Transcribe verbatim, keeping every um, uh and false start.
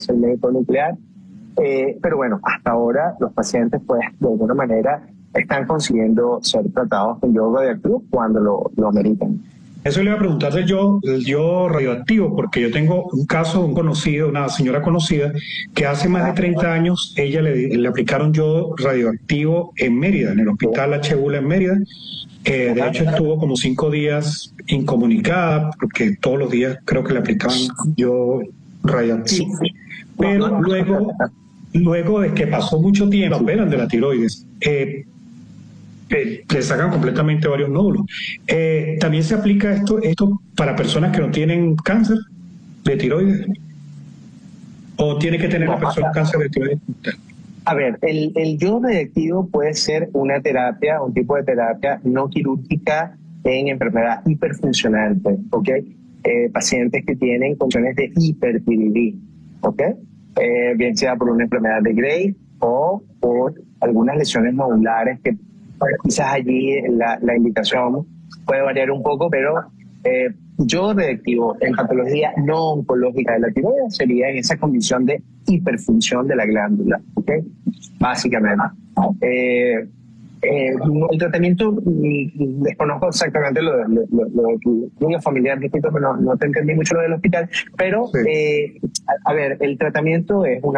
el médico nuclear. Eh, pero bueno, hasta ahora los pacientes pues de alguna manera están consiguiendo ser tratados con yodo radioactivo cuando lo, lo ameritan. Eso le iba a preguntar del yo, del yo radioactivo, porque yo tengo un caso, un conocido, una señora conocida, que hace más de treinta años ella le, le aplicaron yodo radioactivo en Mérida, en el hospital H. Bula en Mérida. Eh, de hecho estuvo como cinco días incomunicada, porque todos los días creo que le aplicaban yodo radioactivo. Pero luego, luego de que pasó mucho tiempo, operan de la tiroides, eh, Eh, le sacan completamente varios nódulos. Eh, ¿También se aplica esto, esto para personas que no tienen cáncer de tiroides? ¿O tiene que tener No, la persona acá, cáncer de tiroides? a ver, el, el yodo radioactivo puede ser una terapia, un tipo de terapia no quirúrgica en enfermedad hiperfuncionante, ¿ok? Eh, pacientes que tienen condiciones de hipertiroidismo, ¿ok? Eh, bien sea por una enfermedad de Graves o por algunas lesiones nodulares que quizás allí la, la indicación puede variar un poco, pero eh, yodo radioactivo en patología no oncológica de la tiroides sería en esa condición de hiperfunción de la glándula, ¿ok? Básicamente. Eh, eh, el tratamiento, desconozco exactamente lo, lo, lo, lo de tu niño familiar, distinto, pero no, no te entendí mucho lo del hospital, pero Sí. eh, a, a ver, el tratamiento es una